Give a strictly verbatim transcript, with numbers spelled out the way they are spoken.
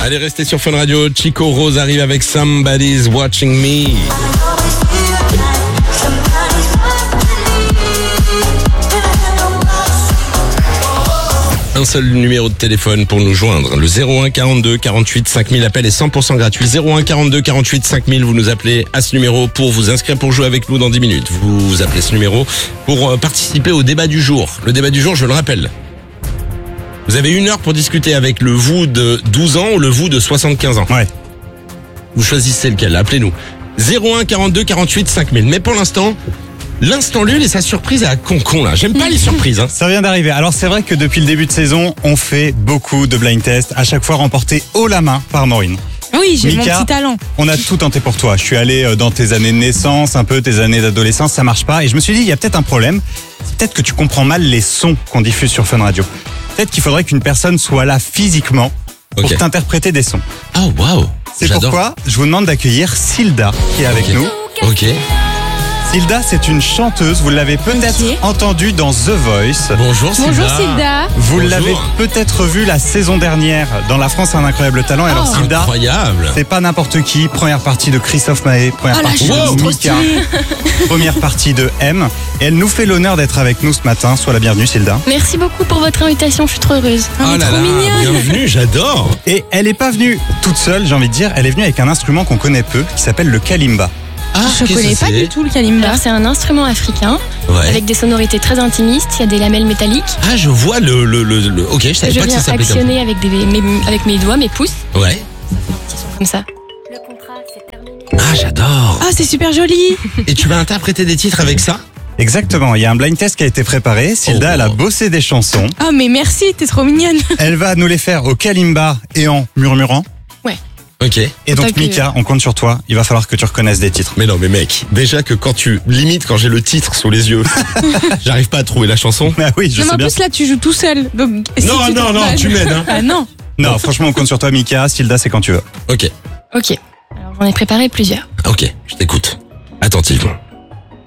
Allez, restez sur Fun Radio. Chico Rose arrive avec Somebody's Watching Me. Un seul numéro de téléphone pour nous joindre, le zéro un quarante-deux quarante-huit cinq mille. Appel est cent pour cent gratuit. zéro un quarante-deux quarante-huit cinq mille. Vous nous appelez à ce numéro pour vous inscrire pour jouer avec nous dans dix minutes. Vous appelez ce numéro pour participer au débat du jour. Le débat du jour, je le rappelle. Vous avez une heure pour discuter avec le vous de douze ans ou le vous de soixante-quinze ans. Ouais. Vous choisissez lequel, appelez-nous. zéro un quarante-deux quarante-huit cinq mille. Mais pour l'instant, l'instant lul et sa surprise à Concon là. J'aime pas les surprises. Hein. Ça vient d'arriver. Alors c'est vrai que depuis le début de saison, on fait beaucoup de blind tests, à chaque fois remportés haut la main par Maureen. Oui, j'ai mon Mika, petit talent. On a tout tenté pour toi. Je suis allé dans tes années de naissance, un peu tes années d'adolescence, ça marche pas. Et je me suis dit, il y a peut-être un problème. C'est peut-être que tu comprends mal les sons qu'on diffuse sur Fun Radio. Peut-être qu'il faudrait qu'une personne soit là physiquement pour Ok. t'interpréter des sons. Oh waouh. C'est J'adore. pourquoi je vous demande d'accueillir Silda qui est avec Ok. nous. Ok. Silda, c'est une chanteuse, vous l'avez peut-être Ok. entendue dans The Voice. Bonjour Silda. Bonjour Silda. Vous Bonjour. l'avez peut-être vu la saison dernière dans La France a un incroyable talent. Et alors Oh. Silda, Incroyable. c'est pas n'importe qui. Première partie de Christophe Maé, première Oh la partie chance, de trop Mika, stylé. première partie de M. Et elle nous fait l'honneur d'être avec nous ce matin. Sois la bienvenue Silda. Merci beaucoup pour votre invitation, je suis trop heureuse. Oh, Oh mais là trop là, mignonne. bienvenue, j'adore. Et elle est pas venue toute seule, j'ai envie de dire. Elle est venue avec un instrument qu'on connaît peu, qui s'appelle le kalimba. Ah, Je qu'est-ce connais que pas c'est? du tout le kalimba. Alors c'est un instrument africain Ouais. avec des sonorités très intimistes, il y a des lamelles métalliques. Ah, je vois le le le, le- ok, je savais Je pas que viens ça s'appelait comme actionner avec, des, mes, avec mes doigts, mes pouces, ça. Ouais. qui sont comme ça. Ah, j'adore. Ah, c'est super joli. Et tu vas interpréter des titres avec ça? Exactement, il y a un blind test qui a été préparé. Silda, Oh. elle a bossé des chansons. Oh, mais merci, t'es trop mignonne. Elle va nous les faire au kalimba et en murmurant. Ok. Et donc Tant que- Mika, on compte sur toi. Il va falloir que tu reconnaisses des titres. Mais non, mais mec, déjà que quand tu limite quand j'ai le titre sous les yeux, j'arrive pas à trouver la chanson. Ah oui, je Non, mais sais en bien. plus, là, tu joues tout seul. Donc, si Non, tu non, non, t'en- tu m'aides, hein. Ah non. Non, franchement, on compte sur toi, Mika. Silda, c'est quand tu veux. Ok. Ok, alors j'en ai préparé plusieurs. Ok, je t'écoute attentivement.